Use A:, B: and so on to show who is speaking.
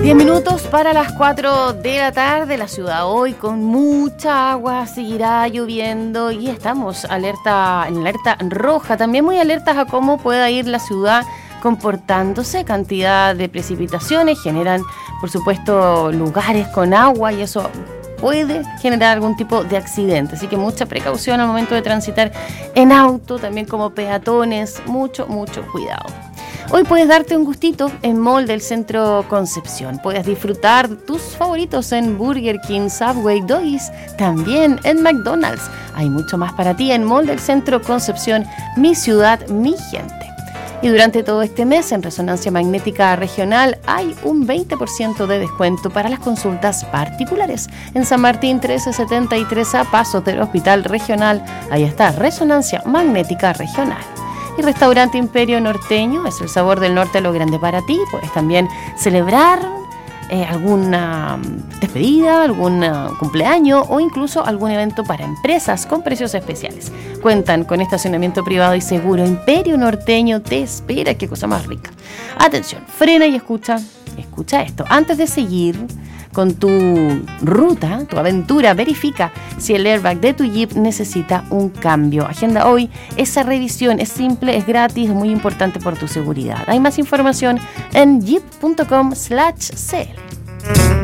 A: 10 minutos para las 4 de la tarde. La ciudad hoy con mucha agua, seguirá lloviendo y estamos en alerta roja. También muy alertas a cómo pueda ir la ciudad comportándose. Cantidad de precipitaciones generan, por supuesto, lugares con agua y eso puede generar algún tipo de accidente. Así que mucha precaución al momento de transitar en auto, también como peatones. Mucho cuidado. Hoy puedes darte un gustito en Mall del Centro Concepción. Puedes disfrutar tus favoritos en Burger King, Subway, Doggies, también en McDonald's. Hay mucho más para ti en Mall del Centro Concepción, mi ciudad, mi gente. Y durante todo este mes en Resonancia Magnética Regional hay un 20% de descuento para las consultas particulares. En San Martín 1373 a pasos del Hospital Regional, ahí está Resonancia Magnética Regional. Y Restaurante Imperio Norteño, es el sabor del norte a lo grande para ti. Puedes también celebrar alguna despedida, algún cumpleaños o incluso algún evento para empresas con precios especiales. Cuentan con estacionamiento privado y seguro. Imperio Norteño te espera. Qué cosa más rica. Atención, frena y escucha esto. Antes de seguir con tu ruta, tu aventura, verifica si el airbag de tu Jeep necesita un cambio. Agenda hoy esa revisión. Es simple, es gratis, es muy importante por tu seguridad. Hay más información en jeep.com/cl.